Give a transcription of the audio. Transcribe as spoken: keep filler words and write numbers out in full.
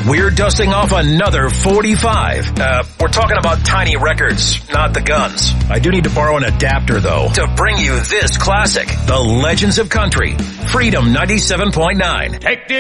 we're dusting off another forty-five. Uh, we're talking about tiny records, not the guns. I do need to borrow an adapter, though, to bring you this classic, The Legends of Country, Freedom ninety-seven point nine. Take the